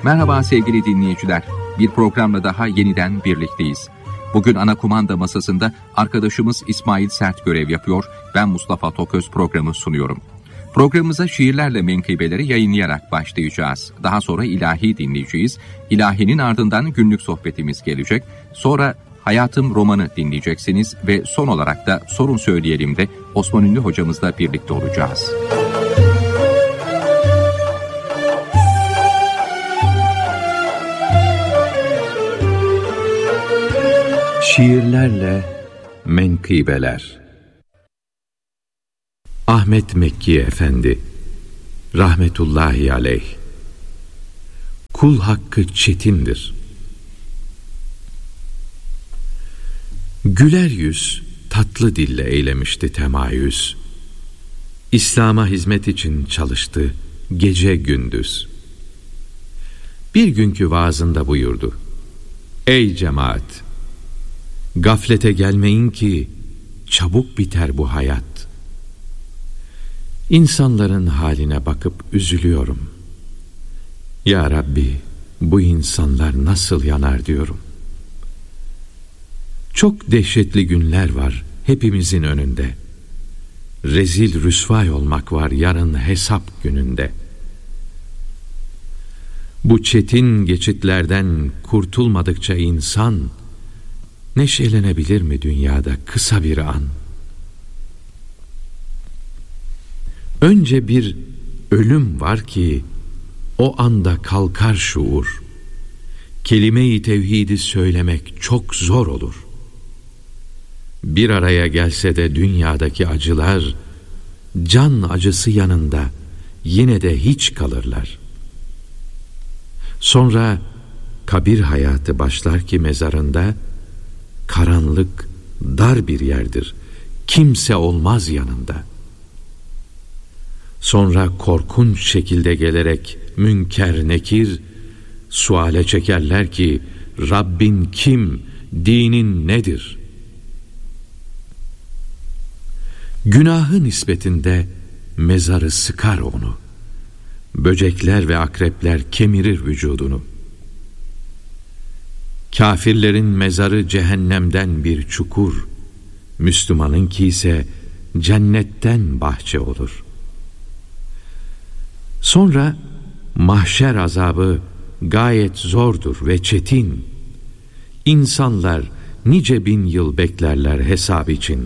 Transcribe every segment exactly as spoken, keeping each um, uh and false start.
Merhaba sevgili dinleyiciler. Bir programla daha yeniden birlikteyiz. Bugün ana kumanda masasında arkadaşımız İsmail Sert görev yapıyor. Ben Mustafa Toköz programı sunuyorum. Programımıza şiirlerle menkıbeleri yayınlayarak başlayacağız. Daha sonra ilahi dinleyeceğiz. İlahinin ardından günlük sohbetimiz gelecek. Sonra Hayatım romanı dinleyeceksiniz ve son olarak da Sorun Söyleyelim de Osman Ünlü hocamızla birlikte olacağız. Şiirlerle menkıbeler. Ahmet Mekki Efendi rahmetullahi aleyh. Kul hakkı çetindir. Güler yüz, tatlı dille eylemişti temayüz. İslam'a hizmet için çalıştı gece gündüz. Bir günkü vaazında buyurdu: Ey cemaat! Gaflete gelmeyin ki çabuk biter bu hayat. İnsanların haline bakıp üzülüyorum. Ya Rabbi, bu insanlar nasıl yanar diyorum. Çok dehşetli günler var hepimizin önünde. Rezil rüsvay olmak var yarın hesap gününde. Bu çetin geçitlerden kurtulmadıkça insan neşelenebilir mi dünyada kısa bir an? Önce bir ölüm var ki o anda kalkar şuur. Kelime-i tevhidi söylemek çok zor olur. Bir araya gelse de dünyadaki acılar, can acısı yanında yine de hiç kalırlar. Sonra kabir hayatı başlar ki mezarında, karanlık, dar bir yerdir, kimse olmaz yanında. Sonra korkunç şekilde gelerek münker nekir, suale çekerler ki Rabbin kim, dinin nedir? Günahı nispetinde mezarı sıkar onu. Böcekler ve akrepler kemirir vücudunu. Kafirlerin mezarı cehennemden bir çukur, Müslümanınki ise cennetten bahçe olur. Sonra mahşer azabı gayet zordur ve çetin. İnsanlar nice bin yıl beklerler hesap için.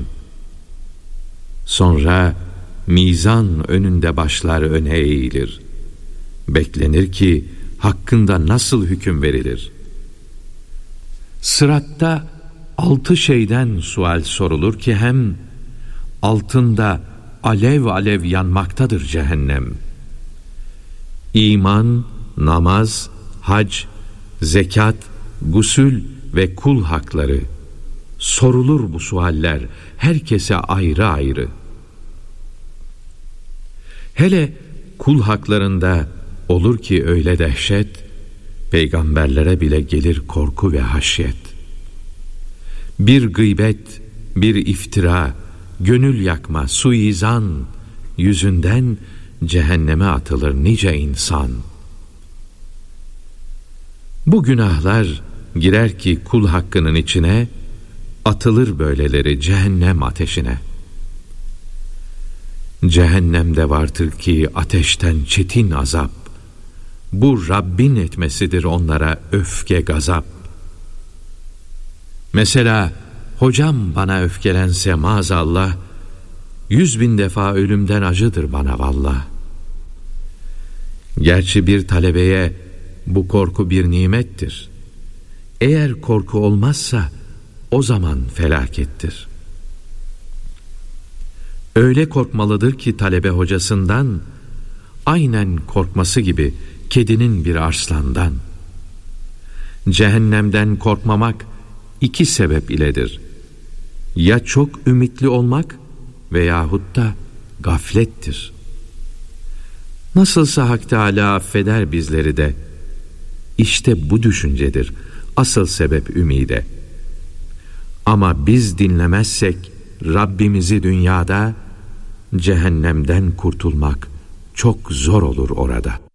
Sonra mizan önünde başlar öne eğilir. Beklenir ki hakkında nasıl hüküm verilir? Sıratta altı şeyden sual sorulur ki hem altında alev alev yanmaktadır cehennem. İman, namaz, hac, zekat, gusül ve kul hakları. Sorulur bu sualler herkese ayrı ayrı. Hele kul haklarında olur ki öyle dehşet, peygamberlere bile gelir korku ve haşyet. Bir gıybet, bir iftira, gönül yakma, suizan yüzünden cehenneme atılır nice insan. Bu günahlar girer ki kul hakkının içine, atılır böyleleri cehennem ateşine. Cehennemde vardır ki ateşten çetin azap. Bu Rabbin etmesidir onlara öfke gazap. Mesela hocam bana öfkelense maazallah, yüz bin defa ölümden acıdır bana vallah. Gerçi bir talebeye bu korku bir nimettir. Eğer korku olmazsa o zaman felakettir. Öyle korkmalıdır ki talebe hocasından, aynen korkması gibi kedinin bir arslandan. Cehennemden korkmamak iki sebep iledir. Ya çok ümitli olmak veyahut da gaflettir. Nasılsa Hak Teâlâ affeder bizleri de. İşte bu düşüncedir asıl sebep ümide. Ama biz dinlemezsek Rabbimizi dünyada, cehennemden kurtulmak çok zor olur orada.